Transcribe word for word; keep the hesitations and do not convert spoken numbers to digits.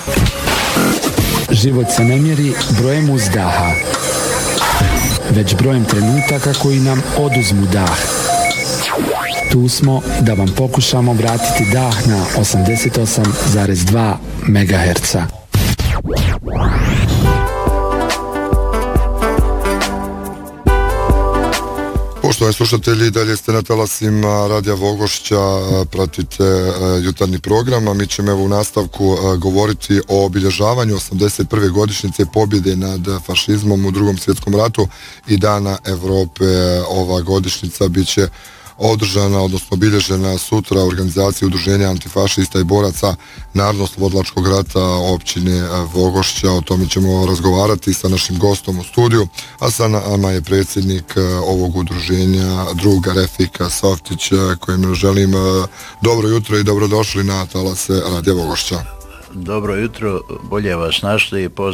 Život se ne mjeri brojem uzdaha, već brojem trenutaka koji nam oduzmu dah. Tu smo da vam pokušamo vratiti dah na osamdeset osam zarez dva megaherca. Poštovani slušatelji, dalje ste na talasima Radija Vogošća, pratite jutarnji program, a mi ćemo evo u nastavku govoriti o obilježavanju osamdeset prve godišnjice pobjede nad fašizmom u Drugom svjetskom ratu i Dana Evrope. Ova godišnjica bit će održana, odnosno obilježena sutra organizacije udruženja antifašista i boraca Narodno-slobodilačkog rata općine Vogošća. O tome ćemo razgovarati sa našim gostom u studiju, a sa nama je predsjednik ovog udruženja, drug Refika Softić, kojim želim dobro jutro i dobrodošli na talase Radija Vogošća. Dobro jutro, bolje vas našli i pozdrav